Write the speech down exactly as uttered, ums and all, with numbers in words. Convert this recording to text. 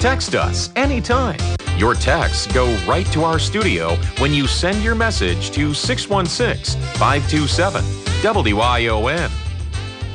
Text us anytime. Your texts go right to our studio when you send your message to six one six, five two seven, W I O N.